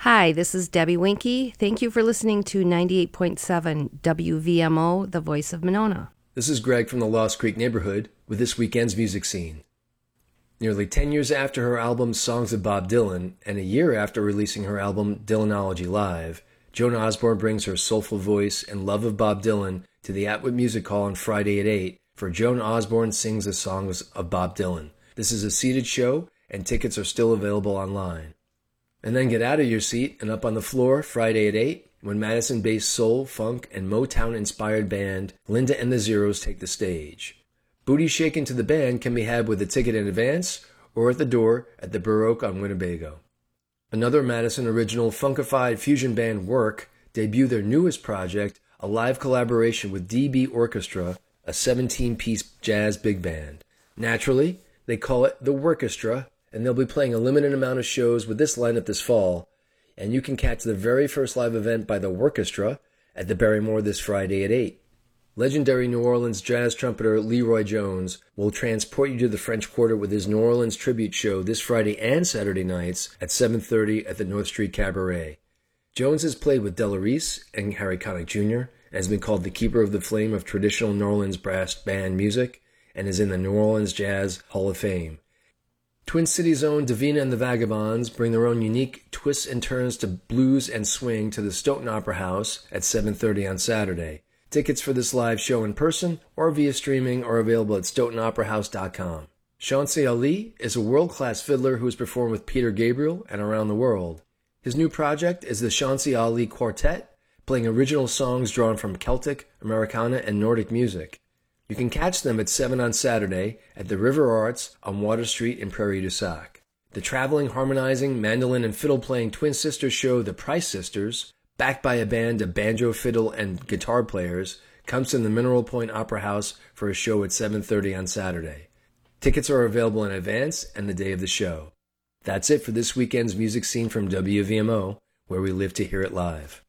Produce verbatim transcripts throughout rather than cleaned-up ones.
Hi, this is Debbie Winky. Thank you for listening to ninety-eight point seven W V M O, the voice of Monona. This is Greg from the Lost Creek neighborhood with this weekend's music scene. Nearly ten years after her album Songs of Bob Dylan, and a year after releasing her album Dylanology Live, Joan Osborne brings her soulful voice and love of Bob Dylan to the Atwood Music Hall on Friday at eight for Joan Osborne Sings the Songs of Bob Dylan. This is a seated show, and tickets are still available online. And then get out of your seat and up on the floor Friday at eight when Madison-based soul, funk, and Motown-inspired band Linda and the Zeros take the stage. Booty shaking to the band can be had with a ticket in advance or at the door at the Burr Oak on Winnebago. Another Madison original funkified fusion band, Work, debut their newest project, a live collaboration with D B Orchestra, a seventeen-piece jazz big band. Naturally, they call it the Workestra, and they'll be playing a limited amount of shows with this lineup this fall, and you can catch the very first live event by the Workestra at the Barrymore this Friday at eight. Legendary New Orleans jazz trumpeter Leroy Jones will transport you to the French Quarter with his New Orleans tribute show this Friday and Saturday nights at seven thirty at the North Street Cabaret. Jones has played with Della Reese and Harry Connick Junior and has been called the keeper of the flame of traditional New Orleans brass band music and is in the New Orleans Jazz Hall of Fame. Twin Cities' own Davina and the Vagabonds bring their own unique twists and turns to blues and swing to the Stoughton Opera House at seven thirty on Saturday. Tickets for this live show in person or via streaming are available at stoughton opera house dot com. Chauncey Ali is a world-class fiddler who has performed with Peter Gabriel and around the world. His new project is the Chauncey Ali Quartet, playing original songs drawn from Celtic, Americana, and Nordic music. You can catch them at seven on Saturday at the River Arts on Water Street in Prairie du Sac. The traveling, harmonizing, mandolin and fiddle-playing twin sisters show The Price Sisters, backed by a band of banjo, fiddle, and guitar players, comes to the Mineral Point Opera House for a show at seven thirty on Saturday. Tickets are available in advance and the day of the show. That's it for this weekend's music scene from W V M O, where we live to hear it live.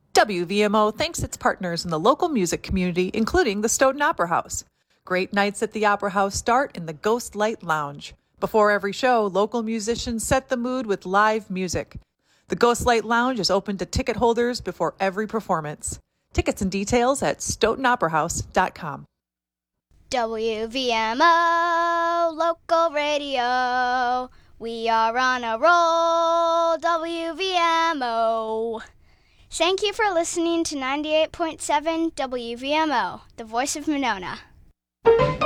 W V M O thanks its partners in the local music community, including the Stoughton Opera House. Great nights at the Opera House start in the Ghost Light Lounge. Before every show, local musicians set the mood with live music. The Ghost Light Lounge is open to ticket holders before every performance. Tickets and details at stoughton opera house dot com. W V M O, local radio. We are on a roll, W V M O. Thank you for listening to ninety-eight point seven W V M O, the voice of Monona.